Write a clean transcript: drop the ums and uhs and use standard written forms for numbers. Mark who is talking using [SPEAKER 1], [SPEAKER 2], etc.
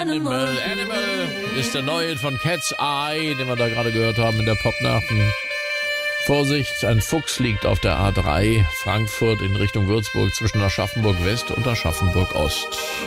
[SPEAKER 1] Animal. Animal ist der neue von Cat's Eye, den wir da gerade gehört haben in der Popnacht. Vorsicht, ein Fuchs liegt auf der A3 Frankfurt in Richtung Würzburg zwischen Aschaffenburg West und Aschaffenburg Ost.